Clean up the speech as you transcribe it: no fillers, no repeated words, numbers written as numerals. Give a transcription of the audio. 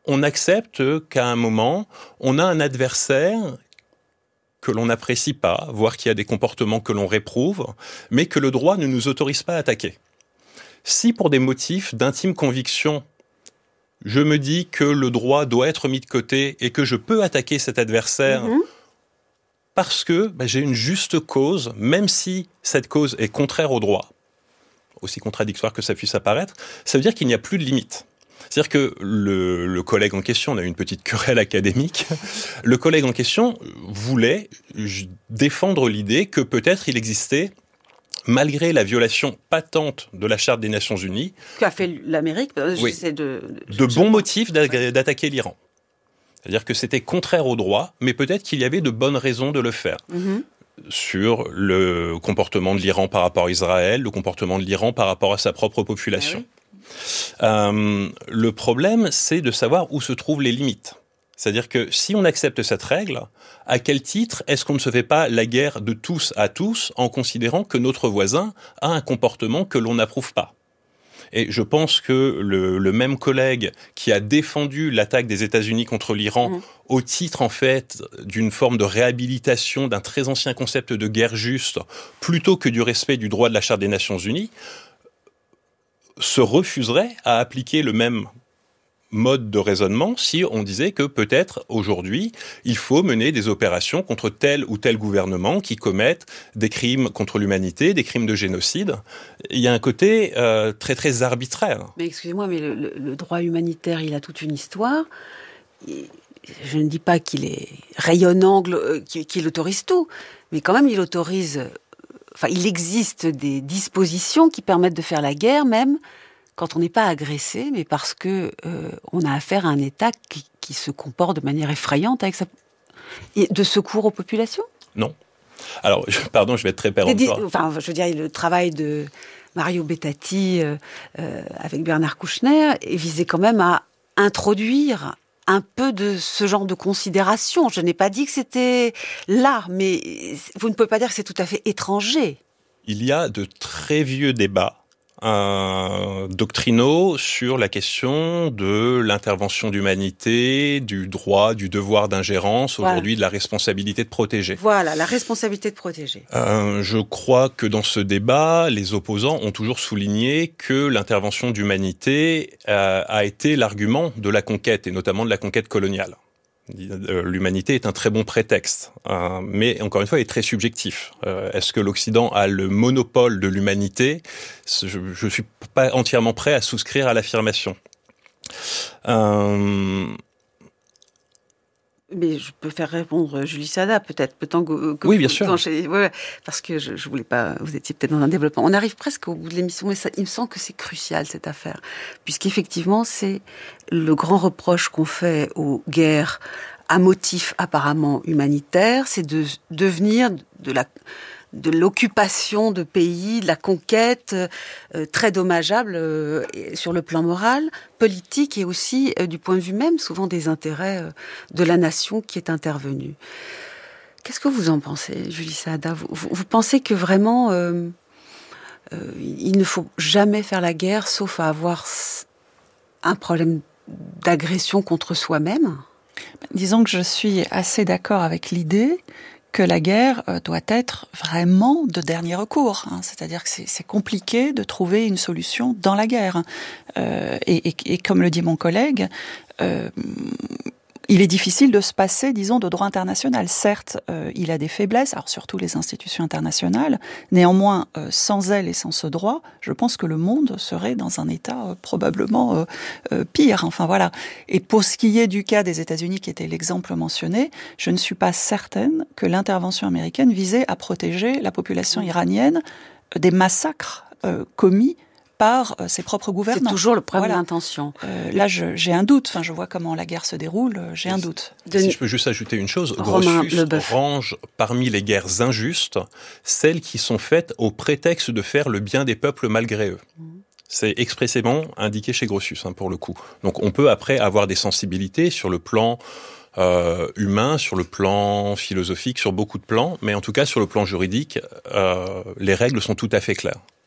on accepte qu'à un moment, on a un adversaire que l'on n'apprécie pas, voire qui a des comportements que l'on réprouve, mais que le droit ne nous autorise pas à attaquer. Si pour des motifs d'intime conviction, je me dis que le droit doit être mis de côté et que je peux attaquer cet adversaire parce que j'ai une juste cause, même si cette cause est contraire au droit, aussi contradictoire que ça puisse apparaître, ça veut dire qu'il n'y a plus de limite. C'est-à-dire que le collègue en question, on a eu une petite querelle académique, le collègue en question voulait défendre l'idée que peut-être il existait, malgré la violation patente de la Charte des Nations Unies, qu'a fait l'Amérique, oui, de bons motifs d'attaquer l'Iran. C'est-à-dire que c'était contraire au droit, mais peut-être qu'il y avait de bonnes raisons de le faire. Sur le comportement de l'Iran par rapport à Israël, le comportement de l'Iran par rapport à sa propre population. Le problème, c'est de savoir où se trouvent les limites. C'est-à-dire que si on accepte cette règle, à quel titre est-ce qu'on ne se fait pas la guerre de tous à tous en considérant que notre voisin a un comportement que l'on n'approuve pas ? Et je pense que le même collègue qui a défendu l'attaque des États-Unis contre l'Iran au titre, en fait, d'une forme de réhabilitation d'un très ancien concept de guerre juste, plutôt que du respect du droit de la Charte des Nations Unies, se refuserait à appliquer le même mode de raisonnement si on disait que peut-être aujourd'hui il faut mener des opérations contre tel ou tel gouvernement qui commettent des crimes contre l'humanité, des crimes de génocide. Il y a un côté très très arbitraire. Mais excusez-moi, mais le droit humanitaire, il a toute une histoire. Je ne dis pas qu'il est rayonnant, qu'il autorise tout, mais quand même il autorise. Enfin, il existe des dispositions qui permettent de faire la guerre, même quand on n'est pas agressé, mais parce que on a affaire à un État qui se comporte de manière effrayante avec de secours aux populations. Non. Alors, pardon, je vais être très péremptoire. Enfin, je veux dire, le travail de Mario Bettati avec Bernard Kouchner visait quand même à introduire un peu de ce genre de considération. Je n'ai pas dit que c'était là, mais vous ne pouvez pas dire que c'est tout à fait étranger. Il y a de très vieux débats doctrinaux sur la question de l'intervention d'humanité, du droit, du devoir d'ingérence, aujourd'hui de la responsabilité de protéger. Voilà, la responsabilité de protéger. Je crois que dans ce débat, les opposants ont toujours souligné que l'intervention d'humanité a été l'argument de la conquête, et notamment de la conquête coloniale. L'humanité est un très bon prétexte, mais encore une fois, il est très subjectif. Est-ce que l'Occident a le monopole de l'humanité ? Je ne suis pas entièrement prêt à souscrire à l'affirmation. Mais je peux faire répondre Julie Sada, peut-être, que oui, bien sûr. Parce que je voulais pas. Vous étiez peut-être dans un développement. On arrive presque au bout de l'émission, mais il me semble que c'est crucial cette affaire, puisqu'effectivement, c'est le grand reproche qu'on fait aux guerres à motif apparemment humanitaire, c'est de devenir de l'occupation de pays, de la conquête, très dommageable sur le plan moral, politique et aussi du point de vue même, souvent des intérêts de la nation qui est intervenue. Qu'est-ce que vous en pensez, Julie Saada ? Vous pensez que vraiment, il ne faut jamais faire la guerre, sauf à avoir un problème d'agression contre soi-même ? Disons que je suis assez d'accord avec l'idée que la guerre doit être vraiment de dernier recours. C'est-à-dire que c'est compliqué de trouver une solution dans la guerre. Et comme le dit mon collègue, il est difficile de se passer, disons, de droit international. Certes, il a des faiblesses, alors surtout les institutions internationales. Néanmoins, sans elles et sans ce droit, je pense que le monde serait dans un état probablement pire. Enfin voilà. Et pour ce qui est du cas des États-Unis, qui était l'exemple mentionné, je ne suis pas certaine que l'intervention américaine visait à protéger la population iranienne des massacres commis par ses propres gouvernants. C'est toujours le problème d'intention. Là, j'ai un doute. Enfin, je vois comment la guerre se déroule. J'ai un doute. Si je peux juste ajouter une chose, Grotius range parmi les guerres injustes celles qui sont faites au prétexte de faire le bien des peuples malgré eux. C'est expressément indiqué chez Grotius, pour le coup. Donc, on peut après avoir des sensibilités sur le plan humain, sur le plan philosophique, sur beaucoup de plans, mais en tout cas, sur le plan juridique, les règles sont tout à fait claires.